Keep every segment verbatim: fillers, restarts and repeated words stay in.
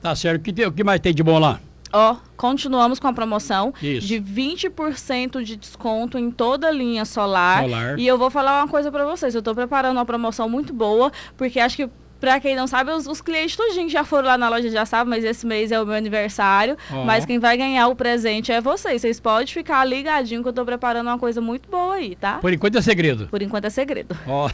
Tá certo. O que, tem- o que mais tem de bom lá? Ó, continuamos com a promoção Isso. de vinte por cento de desconto em toda a linha solar. Solar. E eu vou falar uma coisa pra vocês, eu tô preparando uma promoção muito boa, porque acho que, pra quem não sabe, os, os clientes tudinho que já foram lá na loja já sabem, mas esse mês é o meu aniversário. Ó. Mas quem vai ganhar o presente é vocês. Vocês podem ficar ligadinho que eu tô preparando uma coisa muito boa aí, tá? Por enquanto é segredo. Por enquanto é segredo. Ó.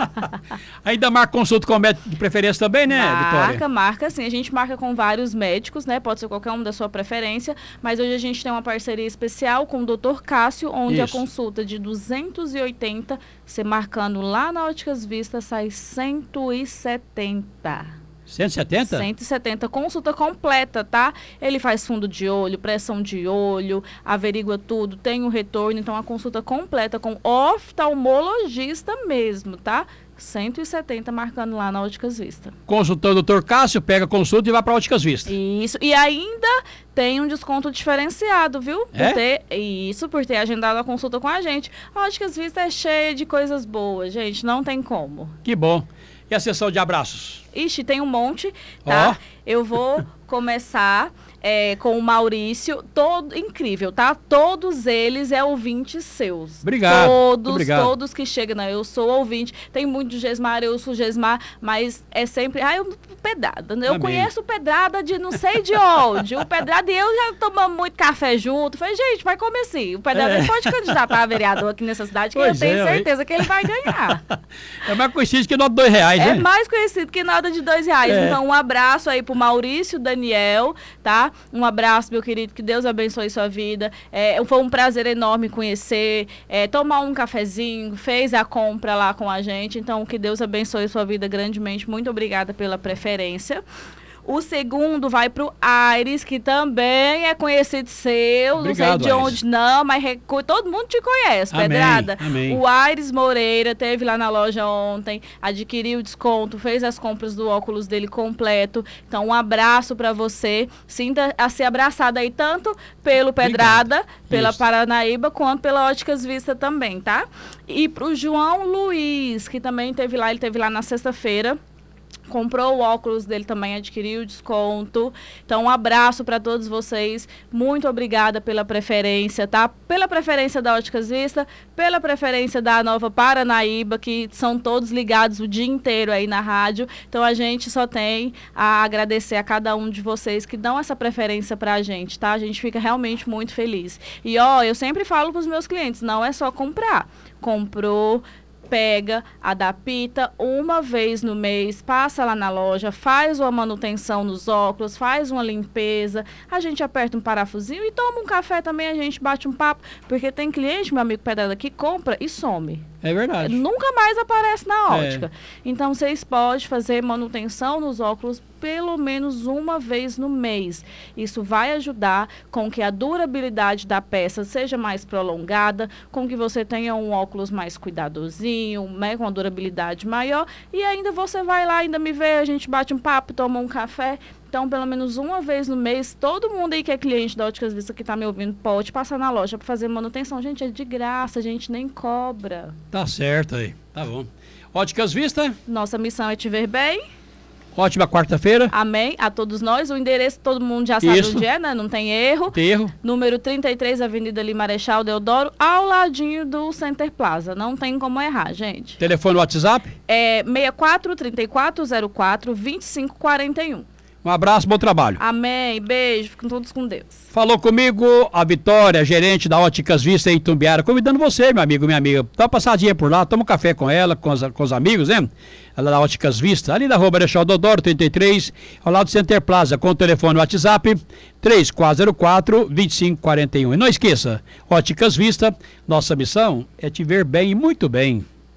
Ainda marca consulta com o médico de preferência também, né, Marca, Vitória? marca sim. A gente marca com vários médicos, né? Pode ser qualquer um da sua preferência. Mas hoje a gente tem uma parceria especial com o doutor Cássio, onde Isso. a consulta de duzentos e oitenta, você marcando lá na Óticas Vista, sai cento e setenta. cento e setenta? cento e setenta, consulta completa, tá? Ele faz fundo de olho, pressão de olho, averigua tudo, tem um retorno. Então, a consulta completa com oftalmologista mesmo, tá? cento e setenta marcando lá na Óticas Vista. Consultando o doutor Cássio, pega a consulta e vai para Óticas Vista. Isso, e ainda tem um desconto diferenciado, viu? Por É? ter, isso, por ter agendado a consulta com a gente. A Óticas Vista é cheia de coisas boas, gente, não tem como. Que bom. E a sessão de abraços? Ixi, tem um monte, tá? Ó. Eu vou começar é, com o Maurício, todo incrível, tá? Todos eles é ouvintes seus. Obrigado, Todos, obrigado. todos que chegam, né? Eu sou ouvinte, tem muito de Gesmar, eu sou Gesmar, mas é sempre, ah, eu pedrada, né? Eu Amém. conheço o Pedrada de não sei de onde, o Pedrada e eu já tomamos muito café junto, falei, gente, vai comer sim, o Pedrada É. ele pode candidatar a vereador aqui nessa cidade, que Pois eu tenho é, ué. certeza que ele vai ganhar. É mais conhecido que nota de dois reais, É né? mais conhecido que nada de dois reais. É. Então, um abraço aí pro Maurício Daniel, tá? Um abraço, meu querido, que Deus abençoe sua vida. É, foi um prazer enorme conhecer, é, tomar um cafezinho, fez a compra lá com a gente. Então, que Deus abençoe sua vida grandemente. Muito obrigada pela preferência. O segundo vai pro Aires, que também é conhecido seu, Obrigado, não sei de Aires. onde não, mas recu- todo mundo te conhece, Amém, Pedrada. amém. O Aires Moreira teve lá na loja ontem, adquiriu o desconto, fez as compras do óculos dele completo. Então, um abraço para você. Sinta a ser abraçada aí tanto pelo Pedrada, Obrigado. pela Isso. Paranaíba, quanto pela Óticas Vista também, tá? E pro João Luiz, que também teve lá, ele teve lá na sexta-feira. Comprou o óculos dele também, adquiriu o desconto. Então, um abraço para todos vocês. Muito obrigada pela preferência, tá? Pela preferência da Óticas Vista, pela preferência da Nova Paranaíba, que são todos ligados o dia inteiro aí na rádio. Então, a gente só tem a agradecer a cada um de vocês que dão essa preferência pra gente, tá? A gente fica realmente muito feliz. E, ó, eu sempre falo pros meus clientes, não é só comprar. Comprou, pega, adapta uma vez no mês, passa lá na loja, faz uma manutenção nos óculos, faz uma limpeza, a gente aperta um parafusinho e toma um café também, a gente bate um papo, porque tem cliente, meu amigo Pedrada, que compra e some. É verdade. Nunca mais aparece na É. ótica. Então, vocês podem fazer manutenção nos óculos pelo menos uma vez no mês. Isso vai ajudar com que a durabilidade da peça seja mais prolongada, com que você tenha um óculos mais cuidadosinho, né, com uma durabilidade maior. E ainda você vai lá, ainda me vê, a gente bate um papo, toma um café. Então, pelo menos uma vez no mês, todo mundo aí que é cliente da Óticas Vista que está me ouvindo pode passar na loja para fazer manutenção. Gente, é de graça, a gente nem cobra. Tá certo aí. Tá bom. Óticas Vista, Nossa missão é te ver bem. ótima quarta-feira. Amém. A todos nós. O endereço todo mundo já sabe Isso. onde é, né? Não tem erro. Tem erro. Número trinta e três, Avenida Ali Marechal Deodoro, ao ladinho do Center Plaza. Não tem como errar, gente. Telefone WhatsApp. É seis quatro, três quatro zero quatro, dois cinco quatro um. Um abraço, bom trabalho. Amém. Beijo. Fiquem todos com Deus. Falou comigo a Vitória, gerente da Óticas Vista em Itumbiara, convidando você, meu amigo, minha amiga, dá uma passadinha por lá, toma um café com ela, com os, com os amigos, né? Ela da Óticas Vista, ali na rua Marechal Deodoro, trinta e três, ao lado do Center Plaza, com o telefone WhatsApp três quatro zero quatro, dois cinco quatro um. E não esqueça, Óticas Vista, nossa missão é te ver bem e muito bem.